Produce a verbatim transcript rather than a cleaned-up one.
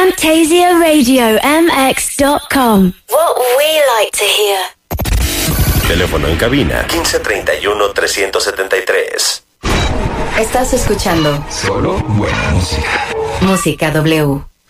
Fantasia Radio M X dot com. What we like to hear. Teléfono en cabina quince treinta y uno, trescientos setenta y tres. Estás escuchando solo buena música. Música W.